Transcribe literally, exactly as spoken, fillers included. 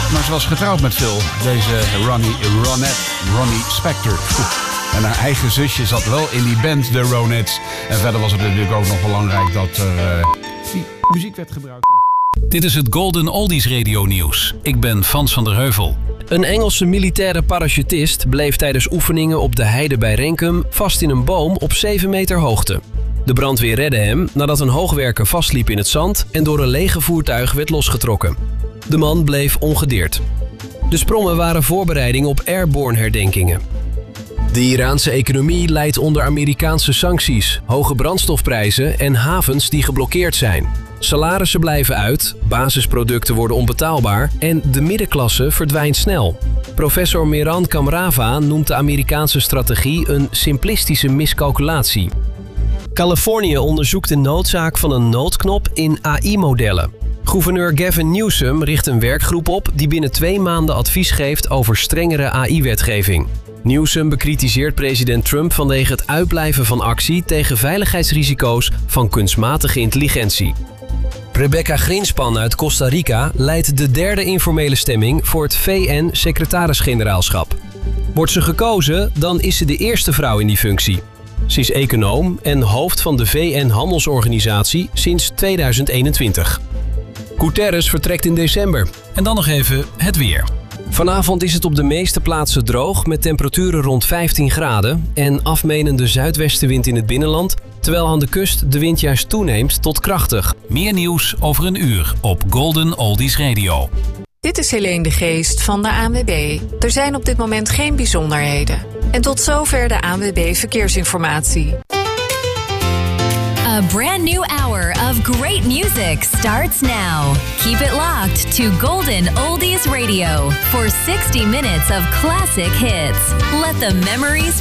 Maar ze was getrouwd met Phil. Deze Ronnie, Ronette, Ronnie Spector. En haar eigen zusje zat wel in die band, de Ronettes. En verder was het natuurlijk ook nog belangrijk dat er uh, die muziek werd gebruikt. Dit is het Golden Oldies Radio Nieuws. Ik ben Frans van der Heuvel. Een Engelse militaire parachutist bleef tijdens oefeningen op de heide bij Renkum vast in een boom op zeven meter hoogte. De brandweer redde hem nadat een hoogwerker vastliep in het zand en door een lege voertuig werd losgetrokken. De man bleef ongedeerd. De sprongen waren voorbereiding op airborne herdenkingen. De Iraanse economie lijdt onder Amerikaanse sancties, hoge brandstofprijzen en havens die geblokkeerd zijn. Salarissen blijven uit, basisproducten worden onbetaalbaar en de middenklasse verdwijnt snel. Professor Mehran Kamrava noemt de Amerikaanse strategie een simplistische miscalculatie. Californië onderzoekt de noodzaak van een noodknop in A I-modellen. Gouverneur Gavin Newsom richt een werkgroep op die binnen twee maanden advies geeft over strengere A I-wetgeving. Newsom bekritiseert president Trump vanwege het uitblijven van actie tegen veiligheidsrisico's van kunstmatige intelligentie. Rebecca Grinspan uit Costa Rica leidt de derde informele stemming voor het V N-secretaris-generaalschap. Wordt ze gekozen, dan is ze de eerste vrouw in die functie. Ze is econoom en hoofd van de V N-handelsorganisatie sinds tweeduizend eenentwintig. Guterres vertrekt in december. En dan nog even het weer. Vanavond is het op de meeste plaatsen droog met temperaturen rond vijftien graden en afmenende zuidwestenwind in het binnenland, terwijl aan de kust de wind juist toeneemt tot krachtig. Meer nieuws over een uur op Golden Oldies Radio. Dit is Helene de Geest van de A N W B. Er zijn op dit moment geen bijzonderheden. En tot zover de A N W B Verkeersinformatie. A brand new hour of great music starts now. Keep it locked to Golden Oldies Radio for sixty minutes of classic hits. Let the memories